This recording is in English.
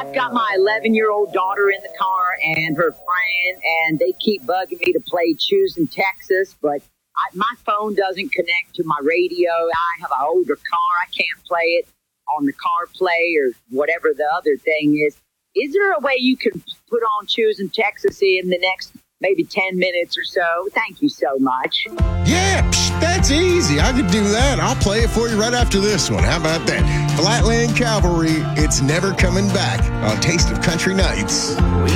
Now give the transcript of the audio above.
I've got my 11-year-old daughter in the car and her friend, and they keep bugging me to play Choosing Texas, but my phone doesn't connect to my radio. I have an older car. I can't play it on the CarPlay or whatever the other thing is. Is there a way you can put on Choosing Texas in the next maybe 10 minutes or so? Thank you so much. Yeah, that's easy. I could do that. I'll play it for you right after this one. How about that? Flatland Cavalry, It's Never Coming Back on Taste of Country Nights.